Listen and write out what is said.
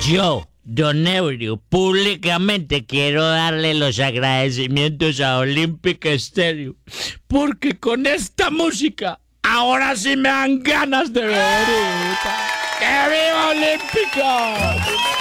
Yo, Don Eurio, públicamente quiero darle los agradecimientos a Olímpica Estéreo, porque con esta música ahora sí me dan ganas de beber. ¡Que viva Olímpica!